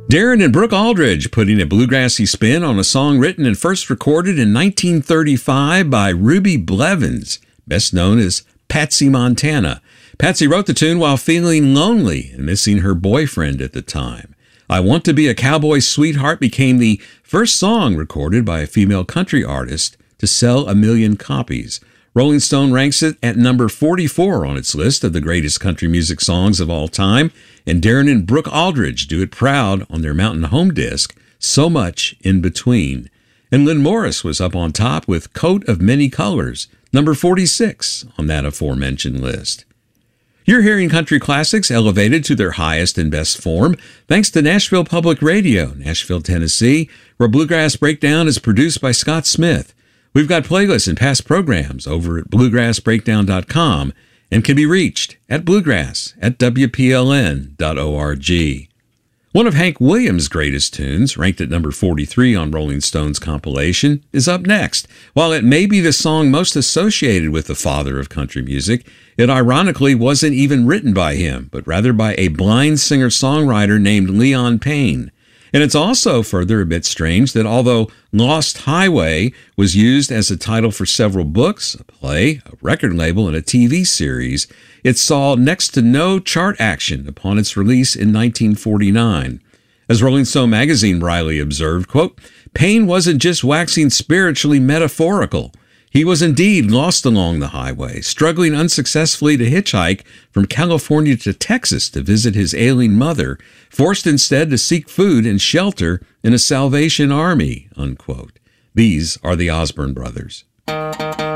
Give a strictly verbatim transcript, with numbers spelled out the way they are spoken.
Darren and Brooke Aldridge putting a bluegrassy spin on a song written and first recorded in nineteen thirty-five by Ruby Blevins, best known as Patsy Montana. Patsy wrote the tune while feeling lonely and missing her boyfriend at the time. I Want to Be a Cowboy Sweetheart became the first song recorded by a female country artist to sell a million copies. Rolling Stone ranks it at number forty-four on its list of the greatest country music songs of all time, and Darren and Brooke Aldridge do it proud on their Mountain Home disc, So Much in Between. And Lynn Morris was up on top with Coat of Many Colors, number forty-six on that aforementioned list. You're hearing country classics elevated to their highest and best form thanks to Nashville Public Radio, Nashville, Tennessee, where Bluegrass Breakdown is produced by Scott Smith. We've got playlists and past programs over at bluegrass breakdown dot com and can be reached at bluegrass at w p l n dot org. One of Hank Williams' greatest tunes, ranked at number forty-three on Rolling Stone's compilation, is up next. While it may be the song most associated with the father of country music, it ironically wasn't even written by him, but rather by a blind singer-songwriter named Leon Payne. And it's also further a bit strange that although Lost Highway was used as a title for several books, a play, a record label, and a T V series, it saw next to no chart action upon its release in nineteen forty-nine. As Rolling Stone magazine wryly observed, quote, Payne wasn't just waxing spiritually metaphorical. He was indeed lost along the highway, struggling unsuccessfully to hitchhike from California to Texas to visit his ailing mother, forced instead to seek food and shelter in a Salvation Army, unquote. These are the Osborne Brothers.